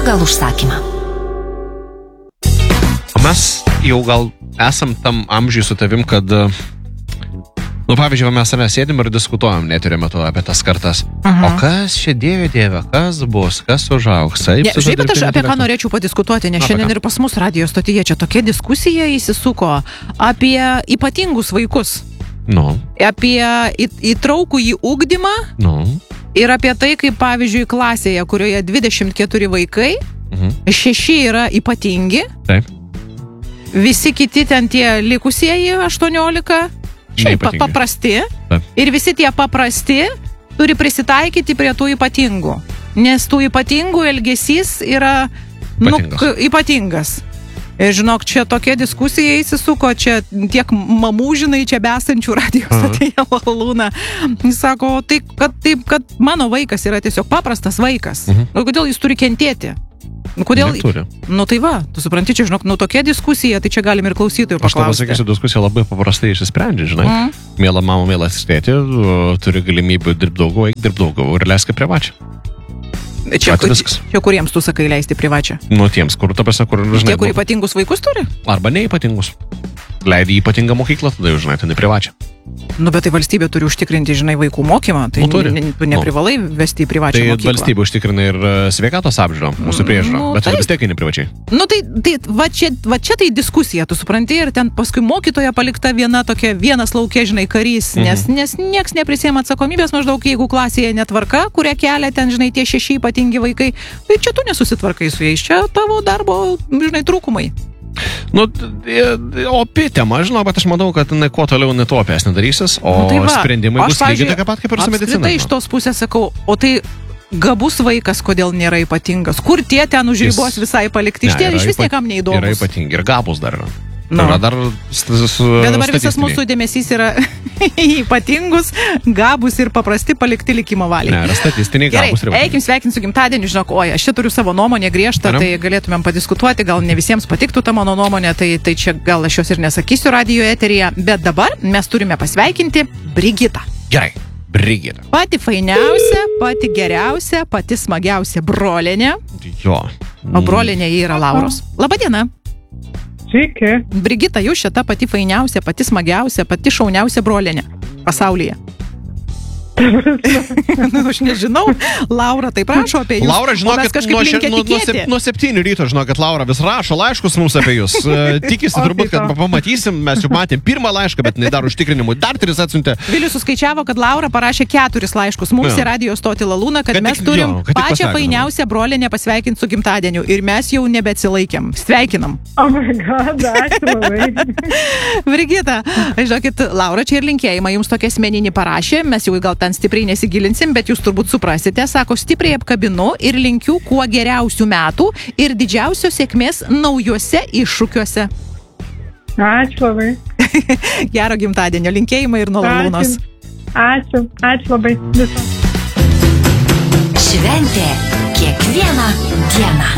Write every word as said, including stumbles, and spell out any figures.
pagal užsakymą. Mes jau gal esam tam amžiui su tavim, kad, nu, pavyzdžiui, mes save sėdim ir diskutuojam neturio metu apie tas kartas. Aha. O kas čia, dieve, dieve, kas bus, kas užaugs? Taip, Ne, žinai, bet aš apie ką norėčiau padiskutuoti, nes Apie šiandien ką? ir pas mus radijo stotyje čia tokia diskusija įsisuko apie ypatingus vaikus, Nu, apie į, įtraukų į ugdymą nu. ir apie tai, kaip pavyzdžiui klasėje, kurioje dvidešimt keturi vaikai, Mhm. šeši yra ypatingi, Taip. visi kiti ten tie likusieji aštuoniolika, šiaip pa- Neypatingi. paprasti, Taip. ir visi tie paprasti turi prisitaikyti prie tų ypatingų, nes tų ypatingų elgesys yra nu, Ypatingas. k- ypatingas. Ir žinok, čia tokia diskusija įsisuko, čia tiek mamų, žinai, čia besančių radijos Aha. atėjo Luna. Jis sako, tai kad, taip, kad mano vaikas yra tiesiog paprastas vaikas. Mhm. O kodėl jis turi kentėti? Nu, kodėl? Neturi. Nu tai va, tu supranti, čia, žinok, nu tokia diskusija, tai čia galim ir klausytojų Aš tau paklausti. pasakysiu, diskusija labai paprastai išsisprendžia, žinai. Mhm. Mėla mama, mėlas tėti, turi galimybę dirbti daugiau, eik dirbti daugiau ir leisk privačią. Čia, Vat viskas. čia kuriems tu sakai leisti privačią? Nu, tiems, kur, ta prasme, kur, žinai, Tie, kur nu, ypatingus vaikus turi? arba neypatingus. Leidai į ypatingą mokyklą, tada jau, žinai, ten į privačią. Nu, bet tai valstybė turi užtikrinti, žinai, vaikų mokymą. Tai Nu, turi. n- n- tu neprivalai vesti į privačią Tai mokyklą. valstybė užtikrina ir e, sveikatos apžiūrą, mūsų priežiūrą, Nu, bet taip. vis tiek eini privačiai. Nu tai, tai va, čia, va čia tai diskusija, tu supranti, ir ten paskui mokytoja palikta viena tokia, vienas laukė, žinai, karys, Mhm. nes, nes nieks neprisėma atsakomybės, maždaug jeigu klasėje netvarka, kurią kelia ten, žinai, tie šeši ypatingi vaikai, tai čia tu nesusitvarkai su jais, čia tavo darbo, žinai, trūkumai. Nu, e, opi tema, žinau, bet aš manau, kad jinai kuo toliau neto opesnė darysis, o Nu, tai va, sprendimai aš, bus lygiai pavyzdžiui, tokie pat kaip ir su medicina. Apskritai iš tos pusės sakau, o tai gabus vaikas, kodėl nėra ypatingas? Kur tie ten už Jis- ribos visai palikti? Iš Ne, tie yra iš vis ypa- niekam Yra neįdomus. ypatingi ir gabus dar yra. Nu. Yra dar s- s- Bet dabar visas statistiniai. mūsų dėmesys yra ypatingus, gabus ir paprasti palikti likimo valiai. Ne, yra statistiniai Gerai, gabus ir eikim sveikinti su gimtadieniu, žinok, oi, aš čia turiu savo nuomonę griežtą, Gerai. tai galėtumėm padiskutuoti, gal ne visiems patiktų ta mano nuomonė, tai, tai čia gal aš jos ir nesakysiu radijo eteryje, bet dabar mes turime pasveikinti Brigitą. Gerai, Brigita. Pati fainiausia, pati geriausia, pati smagiausia brolinė, Jo. o brolinė jį yra Lauros. Labadiena. Sveiki. Brigita, jūs šita pati fainiausia, pati smagiausia, pati šauniausia brolinė pasaulyje. Nu, aš nežinau, Laura tai prašo apie jūs. Laura, o mes žinokit, kažkaip nuo, še- linkę nuo, nuo, tikėti. sep, nuo septynių ryto, žinokit, Laura vis rašo laiškus mums apie jūs. E, Tikisi O, turbūt, kad tai to. pamatysim, mes jau matėm pirmą laišką, bet jinai dar užtikrinimui dar tris atsiuntė. Vilius suskaičiavo, kad Laura parašė keturis laiškus mums Jo. į radijo stotį Lalūną, kad Kad mes tik- turim jo, kad tik pačią pasveikinam. fainiausią brolinę pasveikinti su gimtadieniu. Ir mes jau nebeatsilaikėm. Sveikinam. Oh my god, ačiū labai. Brigita, žinokit, Laura čia ir linkėjimą jums tokia asmeninį parašė, mes jau gal ten stipriai nesigilinsim, bet jūs turbūt suprasite, sako, stipriai apkabinu ir linkiu kuo geriausių metų ir didžiausios sėkmės naujuose iššūkiuose. Ačiū labai. Gero gimtadienio linkėjimai ir nuo Lalūnos. Ačiū. Ačiū labai. Viso. Šventė kiekvieną dieną.